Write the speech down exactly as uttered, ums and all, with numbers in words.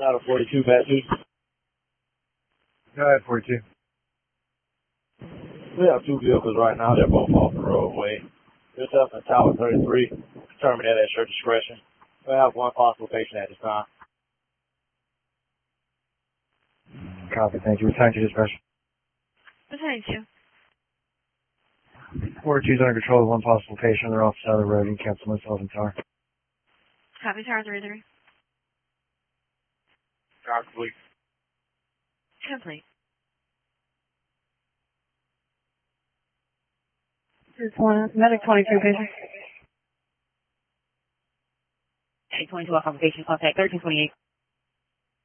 Out of forty-two, Matthew. Go ahead, forty-two. We have two vehicles right now. They're both off the roadway. Yourself and Tower thirty-three. Terminate at your discretion. We have one possible patient at this time. Copy, thank you. Return to dispatch. Returning to. forty-two's under control of one possible patient. They're off the side of the road. You can cancel myself and Tower. Copy, Tower thirty-three. Tower complete. Complete. This one, medic twenty-two, patient. eight twenty-two, off convocation, contact thirteen twenty-eight.